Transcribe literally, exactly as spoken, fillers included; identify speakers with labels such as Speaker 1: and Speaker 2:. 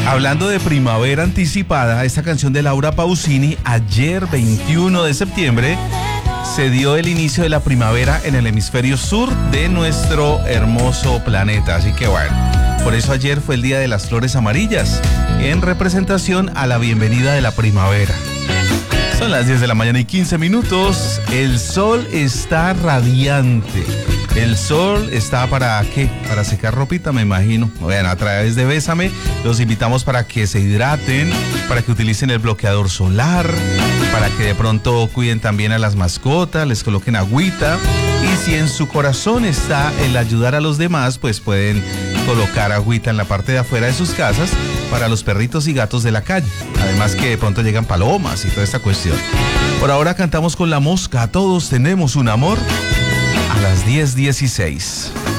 Speaker 1: Hablando de primavera anticipada, esta canción de Laura Pausini, ayer veintiuno de septiembre, se dio el inicio de la primavera en el hemisferio sur de nuestro hermoso planeta. Así que bueno, por eso ayer fue el Día de las Flores Amarillas, en representación a la bienvenida de la primavera. Son las diez de la mañana y quince minutos. El sol está radiante. El sol está para ¿qué? Para secar ropita, me imagino. Bueno, a través de Bésame los invitamos para que se hidraten, para que utilicen el bloqueador solar, para que de pronto cuiden también a las mascotas, les coloquen agüita. Y si en su corazón está el ayudar a los demás, pues pueden colocar agüita en la parte de afuera de sus casas para los perritos y gatos de la calle. Además que de pronto llegan palomas y toda esta cuestión. Por ahora cantamos con La Mosca, Todos Tenemos un Amor, a las diez dieciséis.